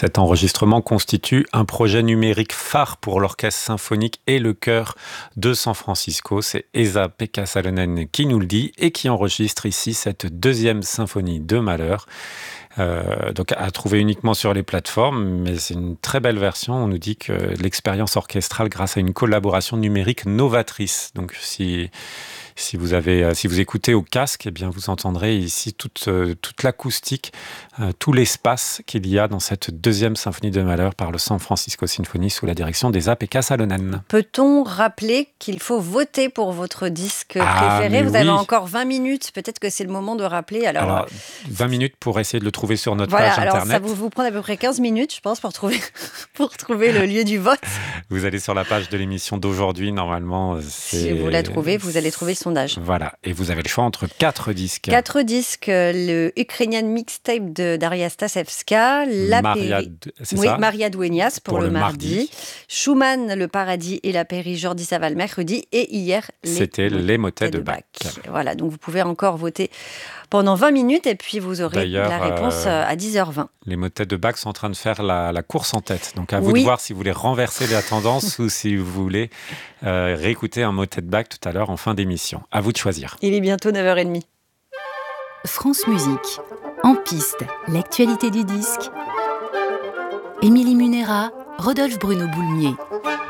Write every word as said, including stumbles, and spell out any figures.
Cet enregistrement constitue un projet numérique phare pour l'orchestre symphonique et le chœur de San Francisco. C'est Esa-Pekka Salonen qui nous le dit et qui enregistre ici cette deuxième symphonie de Mahler. Euh, donc à trouver uniquement sur les plateformes, mais c'est une très belle version. On nous dit que l'expérience orchestrale grâce à une collaboration numérique novatrice. Donc si Si vous, avez, si vous écoutez au casque, eh bien vous entendrez ici toute, toute l'acoustique, euh, tout l'espace qu'il y a dans cette deuxième symphonie de Mahler par le San Francisco Symphony sous la direction d'Esa-Pekka Salonen. Peut-on rappeler qu'il faut voter pour votre disque ah, préféré ? Vous oui. avez encore vingt minutes, peut-être que c'est le moment de rappeler. Alors, alors vingt minutes pour essayer de le trouver sur notre voilà, page alors internet. Ça vous, vous prend à peu près quinze minutes, je pense, pour trouver, pour trouver le lieu du vote. Vous allez sur la page de l'émission d'aujourd'hui, normalement. C'est... Si vous la trouvez, vous allez trouver le sondage. Voilà, et vous avez le choix entre quatre disques. Quatre disques, le Ukrainian Mixtape de Daria Stasevska, la Maria, Péri... c'est oui, ça Maria Dueñas pour, pour le, le mardi. mardi, Schumann, le Paradis et la Péri, Jordi Savall mercredi, et hier, les c'était les motets de, de Bach. Bach. Voilà, donc vous pouvez encore voter pendant vingt minutes et puis vous aurez D'ailleurs, la réponse euh, à dix heures vingt. Les motets de Bach sont en train de faire la, la course en tête. Donc à vous oui. de voir si vous voulez renverser la tendance ou si vous voulez euh, réécouter un motet de Bach tout à l'heure en fin d'émission. À vous de choisir. Il est bientôt neuf heures trente. France Musique. En piste, l'actualité du disque. Émilie Munera, Rodolphe Bruno Boulmier.